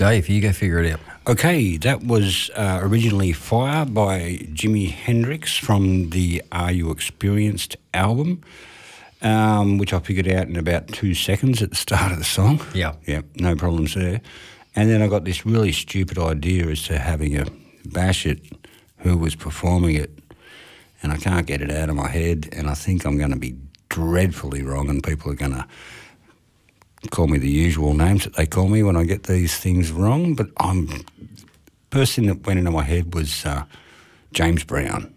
Dave, you go figure it out. Okay, that was originally Fire by Jimi Hendrix from the Are You Experienced album, which I figured out in about 2 seconds at the start of the song. Yeah. Yeah, no problems there. And then I got this really stupid idea as to having a bash at who was performing it, and I can't get it out of my head, and I think I'm going to be dreadfully wrong, and people are going to call me the usual names that they call me when I get these things wrong, but first thing that went into my head was James Brown.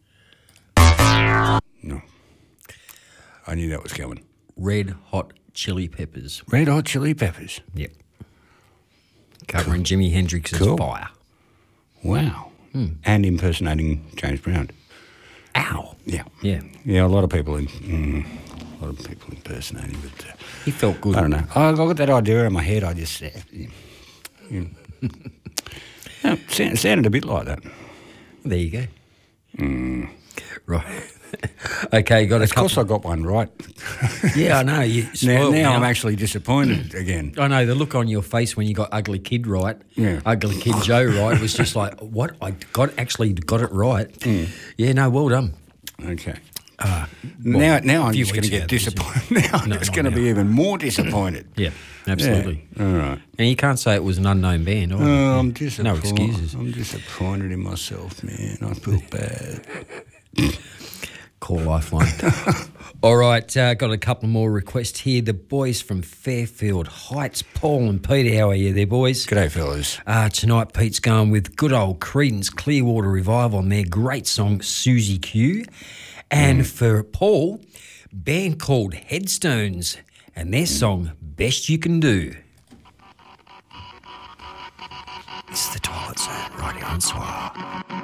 No. I knew that was coming. Red Hot Chili Peppers. Red Hot Chili Peppers. Yep. Covering Jimi Hendrix's Fire. Wow. And impersonating James Brown. Ow. Yeah. Yeah. Yeah, a lot of people impersonating, but He felt good. I don't know. I got that idea in my head. I just sounded a bit like that. There you go. Right. Okay, got a Of couple. course, I got one right. Yeah, I know. You Now spoiled me. I'm actually disappointed again. I know the look on your face when you got Ugly Kid right. Yeah. Ugly Kid Joe right was just like, what? I actually got it right. Yeah, no, well done. Okay. Now I'm few just going to weeks get ago, disappointed. Now I'm No, just not going to now. be even more disappointed. Yeah, absolutely. Yeah. All right. And you can't say it was an unknown band. Either. Oh, I'm disappointed. No excuses. I'm disappointed in myself, man. I feel bad. Call Lifeline. All right, got a couple more requests here. The boys from Fairfield Heights, Paul and Peter, how are you there, boys? G'day, fellas. Tonight, Pete's going with good old Creedence Clearwater Revival on their great song, Susie Q. And for Paul, band called Headstones and their song, Best You Can Do. It's the Toilet Zone, right here on Soir.